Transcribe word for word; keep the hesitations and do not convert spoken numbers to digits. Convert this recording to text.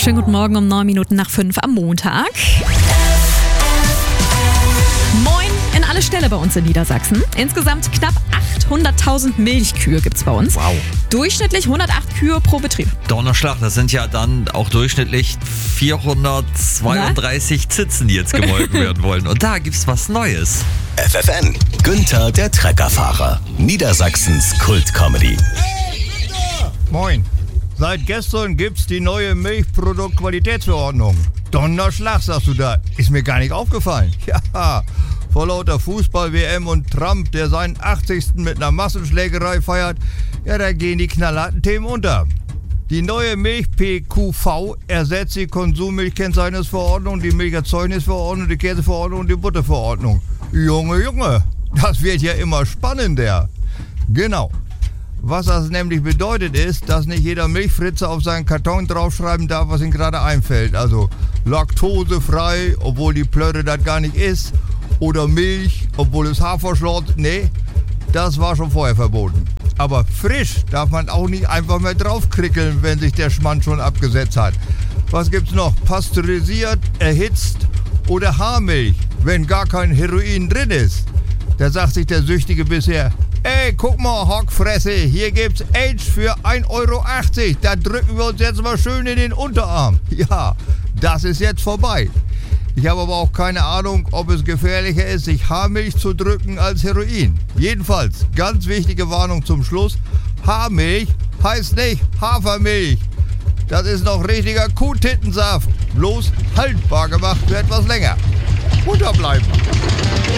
Schönen guten Morgen um neun Minuten nach fünf am Montag. Moin in alle Ställe bei uns in Niedersachsen. Insgesamt knapp achthunderttausend Milchkühe gibt's bei uns. Wow. Durchschnittlich hundertacht Kühe pro Betrieb. Donnerschlag, das sind ja dann auch durchschnittlich vierhundertzweiunddreißig Zitzen, die jetzt gemolken werden wollen. Und da gibt's was Neues. F F N, Günther der Treckerfahrer, Niedersachsens Kult-Comedy. Moin. Seit gestern gibt's die neue Milchproduktqualitätsverordnung. Donnerschlag, sagst du da. Ist mir gar nicht aufgefallen. Ja, vor lauter Fußball-W M und Trump, der seinen achtzigsten mit einer Massenschlägerei feiert, ja, da gehen die knallharten Themen unter. Die neue Milch-P Q V ersetzt die Konsummilchkennzeichnungsverordnung, die Milcherzeugnisverordnung, die Käseverordnung und die Butterverordnung. Junge, Junge, das wird ja immer spannender. Genau. Was das nämlich bedeutet ist, dass nicht jeder Milchfritze auf seinen Karton draufschreiben darf, was ihm gerade einfällt. Also laktosefrei, obwohl die Plörre das gar nicht ist. Oder Milch, obwohl es Haferschlort. Nee, das war schon vorher verboten. Aber frisch darf man auch nicht einfach mehr draufkrickeln, wenn sich der Schmand schon abgesetzt hat. Was gibt's noch? Pasteurisiert, erhitzt oder Haarmilch, wenn gar kein Heroin drin ist. Da sagt sich der Süchtige bisher: Ey, guck mal, Hockfresse, hier gibt's Age für ein Euro achtzig. Da drücken wir uns jetzt mal schön in den Unterarm. Ja, das ist jetzt vorbei. Ich habe aber auch keine Ahnung, ob es gefährlicher ist, sich Haarmilch zu drücken als Heroin. Jedenfalls, ganz wichtige Warnung zum Schluss: Haarmilch heißt nicht Hafermilch. Das ist noch richtiger Kuhtittensaft. Bloß haltbar gemacht für etwas länger. Munter bleiben.